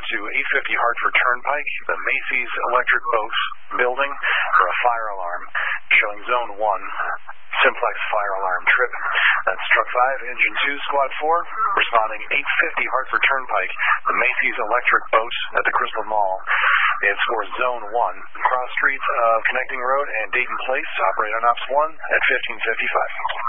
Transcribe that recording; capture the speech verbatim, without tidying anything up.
to eight fifty Hartford Turnpike, the Macy's Electric Boat building, for a fire alarm showing zone one, simplex fire alarm trip. That's truck five, engine two, squad four, responding eight fifty Hartford Turnpike, the Macy's Electric Boat at the Crystal Mall. It's for zone one, cross streets of Connecting Road and Dayton Place. Operate on ops one at fifteen fifty-five.